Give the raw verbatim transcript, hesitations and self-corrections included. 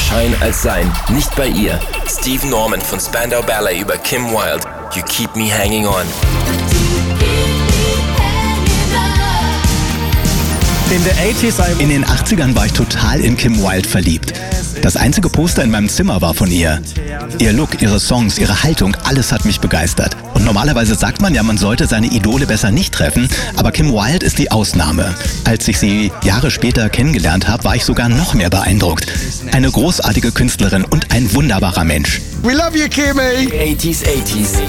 Schein als Sein. Nicht bei ihr. Steve Norman von Spandau Ballet über Kim Wilde. You Keep Me Hanging On. In, in den achtzigern war ich total in Kim Wilde verliebt. Das einzige Poster in meinem Zimmer war von ihr. Ihr Look, ihre Songs, ihre Haltung, alles hat mich begeistert. Und normalerweise sagt man ja, man sollte seine Idole besser nicht treffen, aber Kim Wilde ist die Ausnahme. Als ich sie Jahre später kennengelernt habe, war ich sogar noch mehr beeindruckt. Eine großartige Künstlerin und ein wunderbarer Mensch. We love you, Kimmy! achtziger, achtziger.